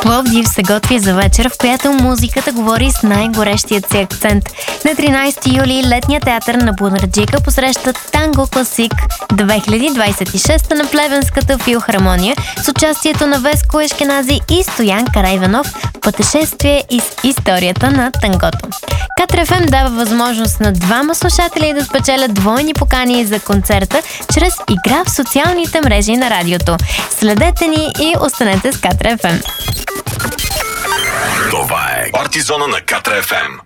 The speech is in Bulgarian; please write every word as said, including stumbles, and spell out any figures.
Пловдив се готви за вечер, в която музиката говори с най-горещият си акцент. На тринайсети юли летният театър на Бунарджика посреща Танго Класик две хиляди двайсет и шеста на Плевенската филхармония с участието на Веско Ешкенази и Стоян Карайванов в пътешествие из историята на тангото. Катар еф ем дава възможност на двама слушатели да спечелят двойни покани за концерта чрез игра в социалните мрежи на радиото. Следете ни и останете с Катар еф ем. Това е Партизона на Катар еф ем.